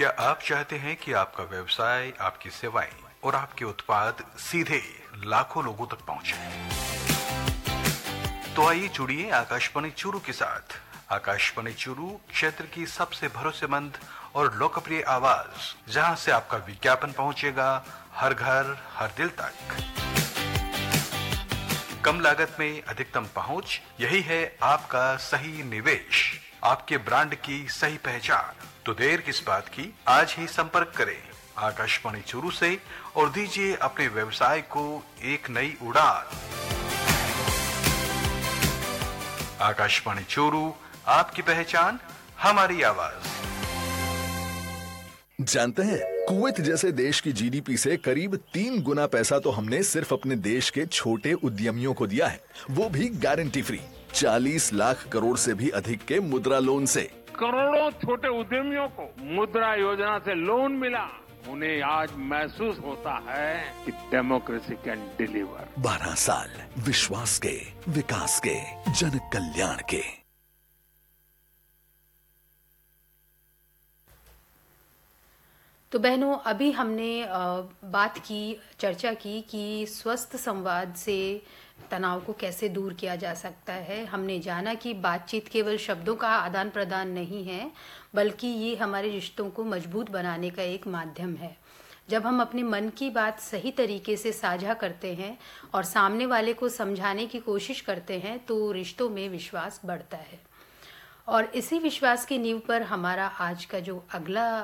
क्या आप चाहते हैं कि आपका व्यवसाय, आपकी सेवाएं और आपके उत्पाद सीधे लाखों लोगों तक पहुंचे? तो आइए जुड़िए आकाशवाणी चूरू के साथ। आकाशवाणी चूरू क्षेत्र की सबसे भरोसेमंद और लोकप्रिय आवाज, जहां से आपका विज्ञापन पहुंचेगा हर घर, हर दिल तक। कम लागत में अधिकतम पहुंच, यही है आपका सही निवेश, आपके ब्रांड की सही पहचान। तो देर किस बात की, आज ही संपर्क करें आकाशवाणी चूरू से और दीजिए अपने व्यवसाय को एक नई उड़ान। आकाशवाणी चूरू, आपकी पहचान, हमारी आवाज। जानते हैं, कुवैत जैसे देश की जीडीपी से करीब 3 गुना पैसा तो हमने सिर्फ अपने देश के छोटे उद्यमियों को दिया है, वो भी गारंटी फ्री। 40 लाख करोड़ से भी अधिक के मुद्रा लोन से। करोड़ों छोटे उद्यमियों को मुद्रा योजना से लोन मिला। उन्हें आज महसूस होता है कि डेमोक्रेसी कैन डिलीवर। 12 साल विश्वास के, विकास के, जन कल्याण के। तो बहनों, अभी हमने चर्चा की कि स्वस्थ संवाद से तनाव को कैसे दूर किया जा सकता है। हमने जाना कि बातचीत केवल शब्दों का आदान प्रदान नहीं है, बल्कि ये हमारे रिश्तों को मजबूत बनाने का एक माध्यम है। जब हम अपने मन की बात सही तरीके से साझा करते हैं और सामने वाले को समझाने की कोशिश करते हैं, तो रिश्तों में विश्वास बढ़ता है। और इसी विश्वास की नींव पर हमारा आज का जो अगला